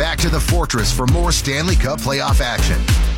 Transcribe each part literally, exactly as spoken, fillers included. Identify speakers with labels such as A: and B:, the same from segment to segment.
A: back to the Fortress for more Stanley Cup playoff action.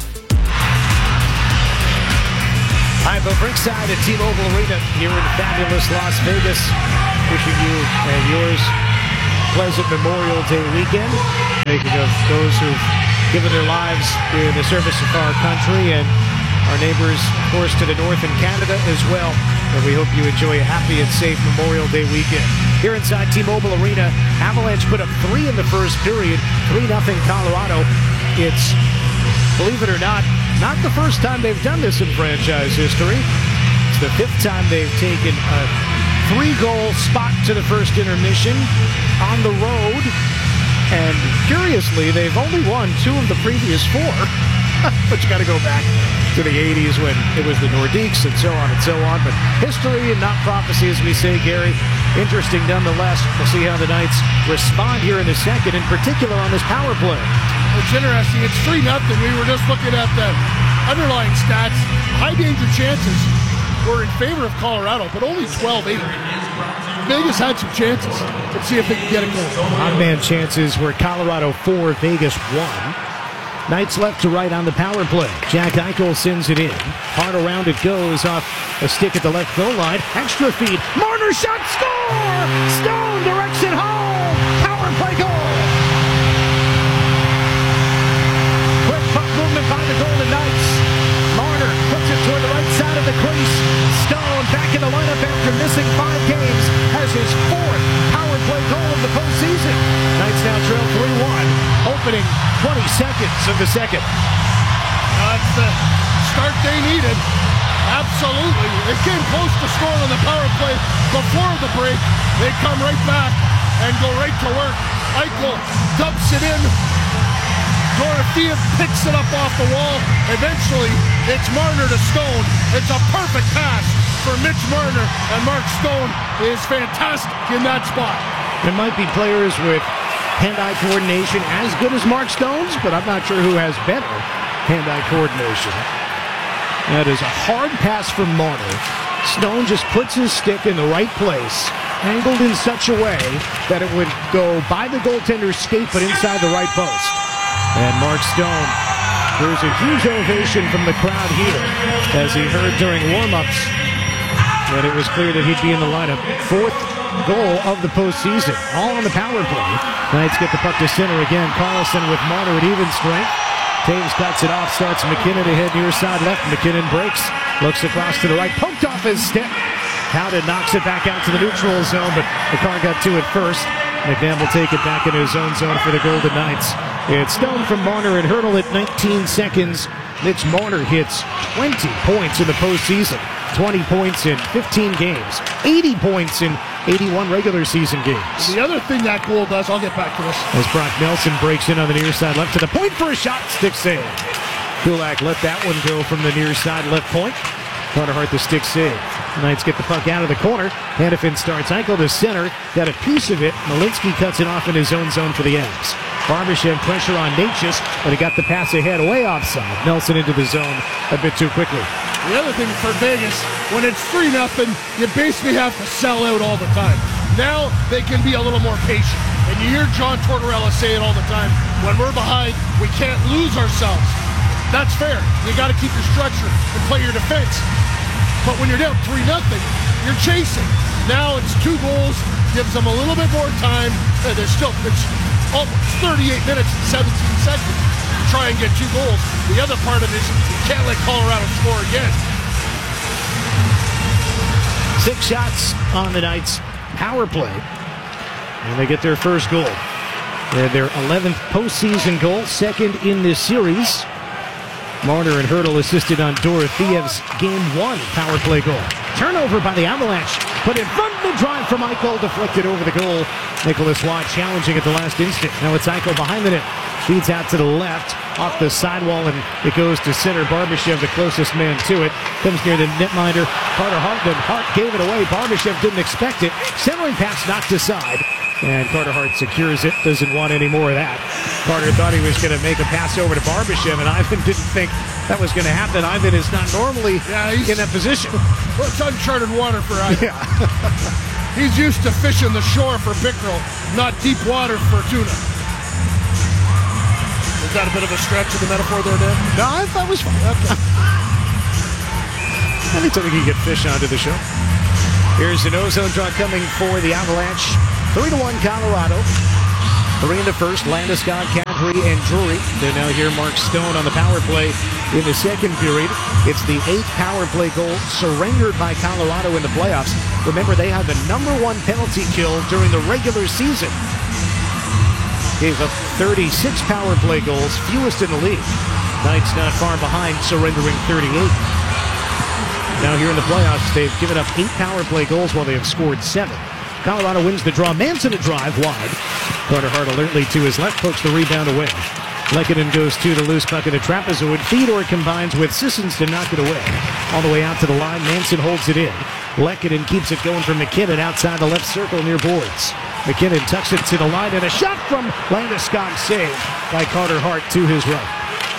B: Hi, from Ringside at T-Mobile Arena here in fabulous Las Vegas. Wishing you and yours pleasant Memorial Day weekend. Thinking of those who've given their lives in the service of our country, and our neighbors, of course, to the north in Canada as well. And we hope you enjoy a happy and safe Memorial Day weekend. Here inside T-Mobile Arena, Avalanche put up three in the first period, three nothing Colorado. It's, believe it or not, not the first time they've done this in franchise history. It's the fifth time they've taken a three-goal spot to the first intermission on the road. And curiously, they've only won two of the previous four. But you got to go back to the eighties when it was the Nordiques and so on and so on. But history and not prophecy, as we say, Gary. Interesting nonetheless. We'll see how the Knights respond here in the second, in particular on this power play.
C: It's interesting. It's three nothing. We were just looking at the underlying stats. High danger chances were in favor of Colorado, but only twelve eight. Vegas had some chances. Let's see if they can get a goal.
B: Odd-man chances were Colorado four, Vegas one. Knights left to right on the power play. Jack Eichel sends it in. Hard around it goes off a stick at the left goal line. Extra feed. Marner shot, score! Stone directs it home. Power play goal. Quick puck movement by the Golden Knights. Marner puts it toward the right side of the crease. Stone back in the lineup after missing five games. Has his fourth power play goal of the postseason. Knights now trail three one. Opening twenty seconds of the second.
C: That's the start they needed. Absolutely. They came close to scoring on the power play before the break. They come right back and go right to work. Eichel dumps it in. Dorofeev picks it up off the wall. Eventually, it's Marner to Stone. It's a perfect pass for Mitch Marner, and Mark Stone is fantastic in that spot.
B: There might be players with hand-eye coordination as good as Mark Stone's, but I'm not sure who has better hand-eye coordination. That is a hard pass from Marner. Stone just puts his stick in the right place, angled in such a way that it would go by the goaltender's skate, but inside the right post. And Mark Stone, there's a huge ovation from the crowd here as he heard during warm-ups when it was clear that he'd be in the lineup. Fourth goal of the postseason, all on the power play. Knights get the puck to center again. Carlson with Marner at even strength. Taves cuts it off, starts McKinnon ahead near side left. McKinnon breaks, looks across to the right, poked off his stick. Howden knocks it back out to the neutral zone, but the car got to it first. McNabb will take it back into his own zone for the Golden Knights. It's Stone from Marner and Hurdle at nineteen seconds. Mitch Marner hits twenty points in the postseason. twenty points in fifteen games. eighty points in eighty-one regular season games.
C: The other thing that goal does, I'll get back to this.
B: As Brock Nelson breaks in on the near side left to the point for a shot, stick save. Kulak let that one go from the near side left point. Carter Hart the stick save. Knights get the puck out of the corner. Hanifin starts Eichel to center. Got a piece of it. Malinsky cuts it off in his own zone for the Avs. Barbashev pressure on Natchez, but he got the pass ahead, way offside. Nelson into the zone a bit too quickly.
C: The other thing for Vegas, when it's three nothing, you basically have to sell out all the time. Now they can be a little more patient. And you hear John Tortorella say it all the time, when we're behind, we can't lose ourselves. That's fair. You got to keep your structure and play your defense. But when you're down three nothing, you're chasing. Now it's two goals, gives them a little bit more time. And there's still it's almost thirty-eight minutes and seventeen seconds to try and get two goals. The other part of it is you can't let Colorado score again.
B: Six shots on the Knights' power play. And they get their first goal. They're their eleventh postseason goal, second in this series. Marner and Hurdle assisted on Dorothiev's game one power play goal. Turnover by the Avalanche. Put in front of the drive from Eichel, deflected over the goal. Nicholas Watt challenging at the last instant. Now it's Eichel behind the net. Feeds out to the left, off the sidewall, and it goes to center. Barbashev, the closest man to it, comes near the netminder. Carter Hart, Hart gave it away. Barbashev didn't expect it. Centering pass knocked aside. And Carter Hart secures it, doesn't want any more of that. Carter thought he was going to make a pass over to Barbashev, and Ivan didn't think that was going to happen. Ivan is not normally
C: yeah, he's,
B: in that position.
C: Well, it's uncharted water for Ivan.
B: Yeah.
C: He's used to fishing the shore for pickerel, not deep water for tuna. Was that a bit of a stretch of the metaphor there, Dan?
B: No, I thought it was fun.
C: Okay.
B: Anytime we can get fish onto the show. Here's an ozone draw coming for the Avalanche. three to one Colorado. Three in the first. Landeskog, Kadri, and Drury. They now hear Mark Stone on the power play in the second period. It's the eighth power play goal surrendered by Colorado in the playoffs. Remember, they had the number one penalty kill during the regular season. Gave up thirty-six power play goals, fewest in the league. Knights not far behind, surrendering thirty-eight. Now here in the playoffs, they've given up eight power play goals while they have scored seven. Colorado wins the draw. Manson a drive wide. Carter Hart alertly to his left, pokes the rebound away. Lehkonen goes to the loose puck in the trapezoid. Theodore combines with Sissons to knock it away. All the way out to the line, Manson holds it in. Lehkonen keeps it going for McKinnon outside the left circle near boards. McKinnon tucks it to the line, and a shot from Landeskog saved by Carter Hart to his right.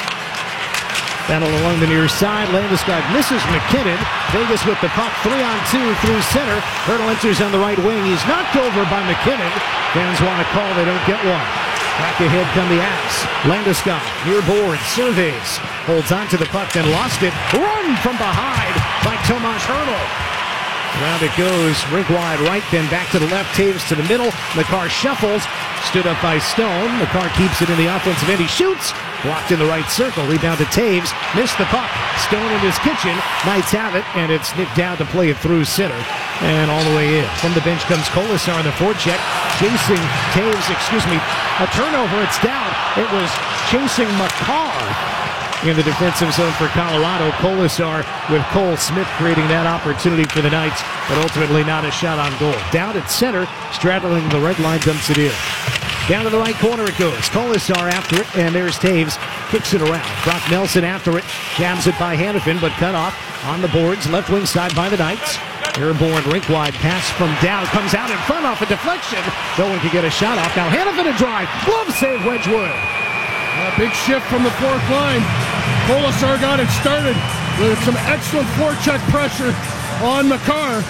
B: Battle along the near side. Landeskog misses McKinnon. Vegas with the puck. Three on two through center. Hurdle enters on the right wing. He's knocked over by McKinnon. Fans want to call. They don't get one. Back ahead come the Avs. Landeskog near board. Surveys. Holds on to the puck, then lost it. Run from behind by Tomas Hurdle. Round it goes. Rink wide right, then back to the left. Taves to the middle. McCarr shuffles. Stood up by Stone. McCarr keeps it in the offensive end. He shoots. Blocked in the right circle. Rebound to Taves. Missed the puck. Stone in his kitchen. Knights have it, and it's nicked down to play it through center. And all the way in. From the bench comes Kolasar on the forecheck. Chasing Taves, excuse me. A turnover. It's down. It was chasing McCarr in the defensive zone for Colorado. Kolasar with Cole Smith creating that opportunity for the Knights, but ultimately not a shot on goal. Down at center, straddling the red line, dumps it in. Down to the right corner it goes. Kolasar after it, and there's Taves. Kicks it around. Brock Nelson after it. Jams it by Hanifin, but cut off on the boards. Left wing side by the Knights. Airborne rink-wide pass from Dow. Comes out in front off a deflection. No one can get a shot off. Now Hanifin a drive. Glove save Wedgwood.
C: A big shift from the fourth line. Kolasar got it started with some excellent forecheck pressure on McCarr.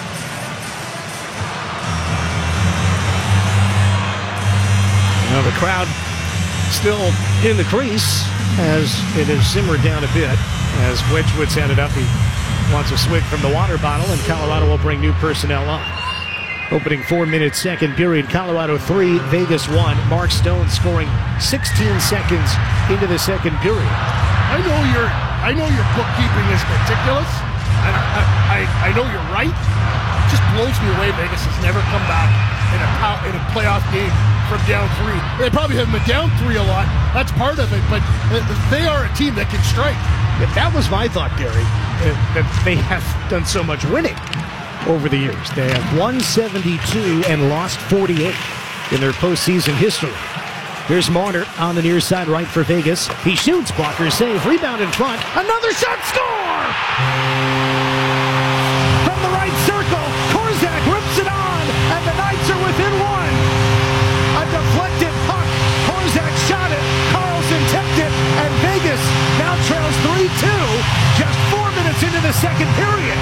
B: Now the crowd still in the crease as it has simmered down a bit as Wedgwood's had it up. He wants a swig from the water bottle, and Colorado will bring new personnel on. Opening four-minute second period, Colorado three, Vegas one. Mark Stone scoring sixteen seconds into the second period.
C: I know your I know your bookkeeping is meticulous, and I, I, I know you're right. It just blows me away. Vegas has never come back in a in a playoff game from down three. They probably have been down three a lot. That's part of it, but they are a team that can strike.
B: If that was my thought, Gary, that they have done so much winning over the years. They have won seventy-two and lost forty-eight in their postseason history. Here's Marner on the near side right for Vegas. He shoots, blocker save, rebound in front. Another shot, score! From the right circle, Korzak rips it on, and the Knights are within one. A deflected puck. Korzak shot it. Carlson tipped it, and Vegas now trails three two just four minutes into the second period.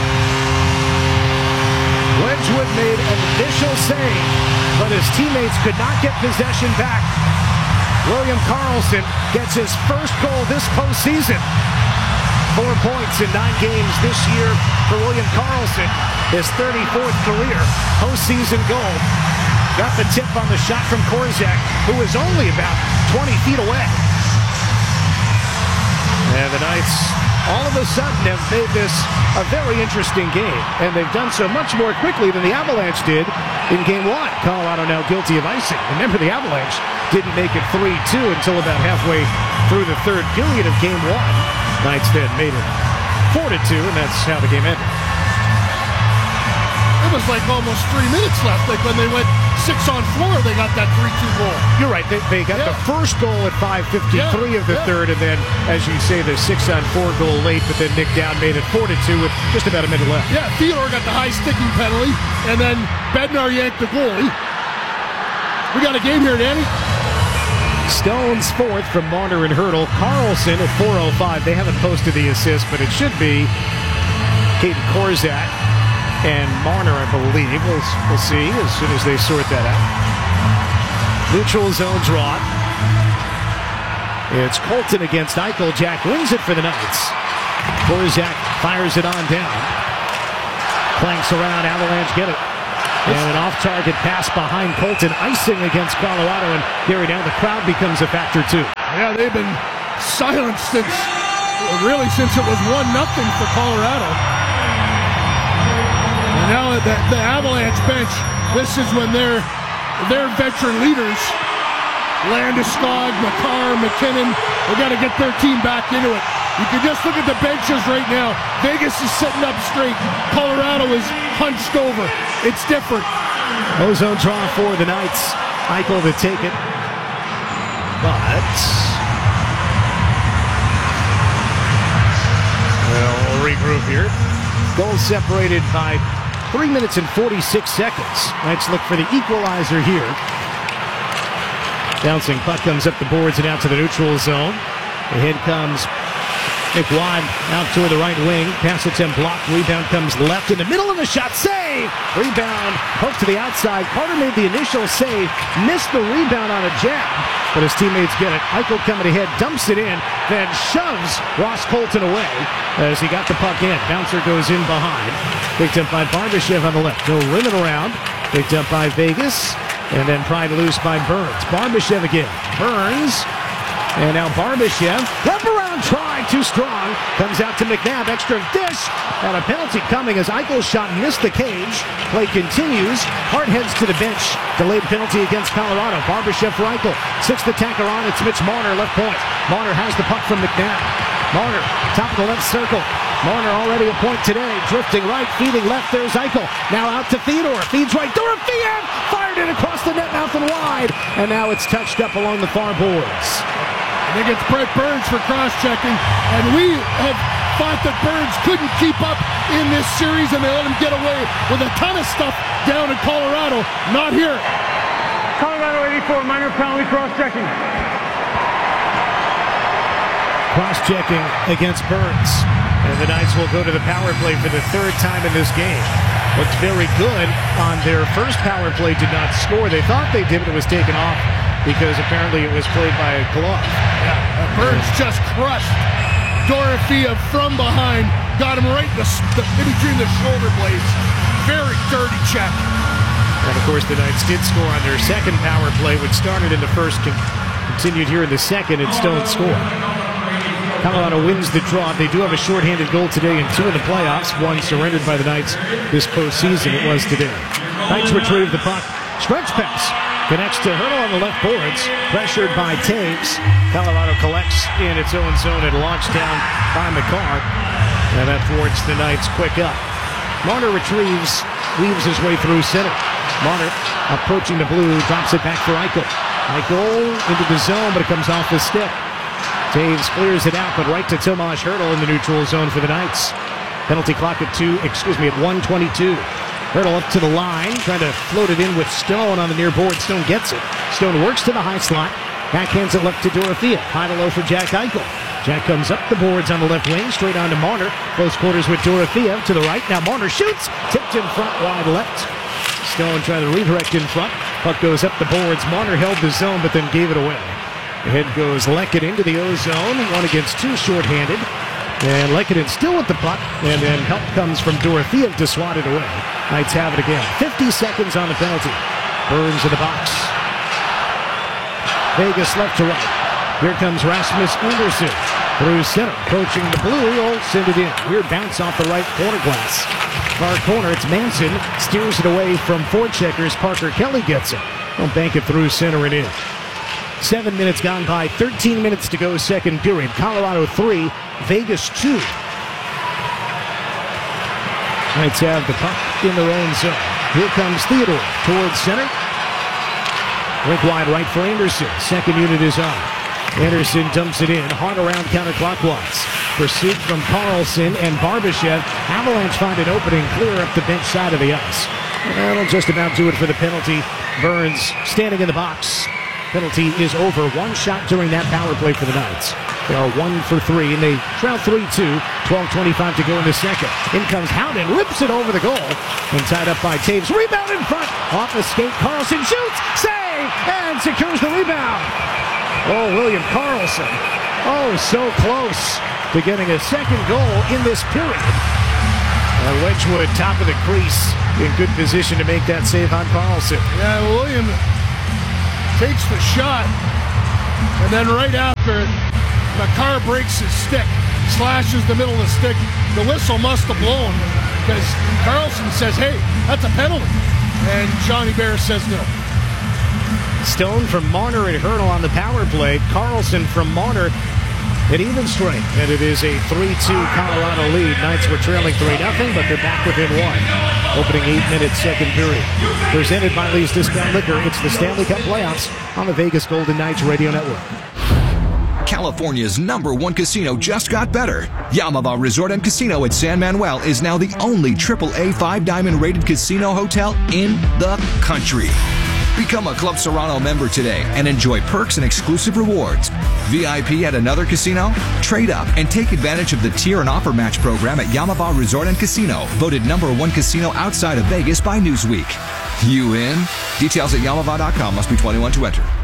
B: Wedgwood made an initial save, but his teammates could not get possession back. William Karlsson gets his first goal this postseason. Four points in nine games this year for William Karlsson. His thirty-fourth career postseason goal. Got the tip on the shot from Korzak, who was only about twenty feet away. And the Knights all of a sudden have made this a very interesting game, and they've done so much more quickly than the Avalanche did in game one. Colorado now guilty of icing. Remember, the Avalanche didn't make it three two until about halfway through the third period of game one. Knights then made it four to two, and that's how the game ended.
C: It was like almost three minutes left. Like when they went six on four, they got that three two goal.
B: You're right. They, they got yeah. the first goal at five fifty-three yeah. of the yeah. third, and then, as you say, the six on four goal late, but then Nick Down made it four to two with just about a minute left.
C: Yeah, Theodore got the high sticking penalty, and then Bednar yanked the goalie. We got a game here, Danny.
B: Stone's fourth from Marner and Hurdle. Karlsson at four oh five. They haven't posted the assist, but it should be Caden Korzak and Marner, I believe. We'll, we'll see as soon as they sort that out. Neutral zone draw. It's Colton against Eichel. Jack wins it for the Knights. Borzak fires it on down. Clanks around, Avalanche get it. And an off-target pass behind Colton, icing against Colorado, and Gary, now the crowd becomes a factor too.
C: Yeah, they've been silent since, really since it was one nothing for Colorado. And now the, the Avalanche bench, this is when their, their veteran leaders, Landeskog, Makar, McKinnon, they got to get their team back into it. You can just look at the benches right now. Vegas is sitting up straight. Colorado is hunched over. It's different.
B: Ozone draw for the Knights. Eichel to take it. But well, we'll regroup here. Goal separated by three minutes and forty-six seconds. Knights look for the equalizer here. Bouncing puck comes up the boards and out to the neutral zone. Ahead comes McWad out toward the right wing. Pass attempt blocked. Rebound comes left in the middle of the shot. Save! Rebound poked to the outside. Carter made the initial save. Missed the rebound on a jab. But his teammates get it. Eichel coming ahead. Dumps it in. Then shoves Ross Colton away as he got the puck in. Bouncer goes in behind. Picked up by Barbashev on the left. No limit around. Picked up by Vegas. And then pried loose by Burns. Barbashev again. Burns. And now Barbashev. Wrap around try. Too strong. Comes out to McNabb. Extra dish. And a penalty coming as Eichel's shot missed the cage. Play continues. Hart heads to the bench. Delayed penalty against Colorado. Barbashev for Eichel. Sixth attacker on. It's Mitch Marner. Left point. Marner has the puck from McNabb. Marner. Top of the left circle. Marner already a point today. Drifting right. Feeding left. There's Eichel. Now out to Theodore. Feeds right. Dorofeev. Fired it across the net. Mouth and wide. And now it's touched up along the far boards.
C: I think it's Brent Burns for cross-checking, and we have thought that Burns couldn't keep up in this series, and they let him get away with a ton of stuff down in Colorado. Not here.
D: Colorado eighty-four, minor penalty cross-checking.
B: Cross-checking against Burns, and the Knights will go to the power play for the third time in this game. Looked very good on their first power play, did not score. They thought they did, but it was taken off because apparently it was played by a glove.
C: Yeah, Burns just crushed Dorofeev from behind, got him right in, the, the, in between the shoulder blades. Very dirty check.
B: And of course the Knights did score on their second power play, which started in the first, con- continued here in the second, and Stone scored. Colorado wins the draw. They do have a shorthanded goal today and two in the playoffs. One surrendered by the Knights this postseason. It was today. Knights retrieve the puck. Stretch pass. Connects to Hurdle on the left boards. Pressured by Taves. Colorado collects in its own zone and launched down by Makar. And that thwarts the Knights quick up. Marner retrieves, weaves his way through center. Marner approaching the blue, drops it back for Eichel. Eichel into the zone, but it comes off the stick. Taves clears it out, but right to Tomas Hurdle in the neutral zone for the Knights. Penalty clock at two, excuse me, at one twenty-two. Hurdle up to the line, trying to float it in with Stone on the near board. Stone gets it. Stone works to the high slot. Backhands it left to Dorofeev. High to low for Jack Eichel. Jack comes up the boards on the left wing, straight on to Marner. Close quarters with Dorofeev to the right. Now Marner shoots. Tipped in front, wide left. Stone trying to redirect in front. Puck goes up the boards. Marner held the zone, but then gave it away. Ahead goes Lehkonen into the O-zone. One against two, shorthanded. And Lehkonen still with the puck. And then help comes from Dorofeev to swat it away. Knights have it again. fifty seconds on the penalty. Burns in the box. Vegas left to right. Here comes Rasmus Andersson. Through center. Approaching the blue. He'll send it in. Weird bounce off the right corner glass. Far corner. It's Manson. Steers it away from forecheckers. Parker Kelly gets it. He'll bank it through center and in. Seven minutes gone by. thirteen minutes to go second period. Colorado three. Vegas two. Knights have the puck in their own zone. Here comes Theodore towards center. Rink wide right for Anderson. Second unit is on. Anderson dumps it in. Hard around counterclockwise. Pursuit from Carlson and Barbashev. Avalanche find an opening clear up the bench side of the ice. That'll just about do it for the penalty. Burns standing in the box. Penalty is over. One shot during that power play for the Knights. They are one for three, and they trail three two. twelve twenty-five to go in the second. In comes Howden, rips it over the goal, and tied up by Taves. Rebound in front. Off the skate, Carlson shoots, save, and secures the rebound. Oh, William Karlsson. Oh, so close to getting a second goal in this period. And Wedgwood, top of the crease, in good position to make that save on Karlsson.
C: Yeah, William takes the shot, and then right after it, Makar breaks his stick, slashes the middle of the stick. The whistle must have blown because Karlsson says, hey, that's a penalty. And Johnny Bear says no.
B: Stone from Marner and Hurdle on the power play. Karlsson from Marner at even strength. And it is a three two Colorado lead. Knights were trailing three nothing, but they're back within one. Opening eight-minute second period. Presented by Lee's Discount Liquor, it's the Stanley Cup playoffs on the Vegas Golden Knights Radio Network.
A: California's number one casino just got better. Yamava Resort and Casino at San Manuel is now the only triple A five-diamond rated casino hotel in the country. Become a Club Serrano member today and enjoy perks and exclusive rewards. V I P at another casino? Trade up and take advantage of the tier and offer match program at Yamava Resort and Casino, voted number one casino outside of Vegas by Newsweek. You in? Details at yamava dot com. Must be twenty-one to enter.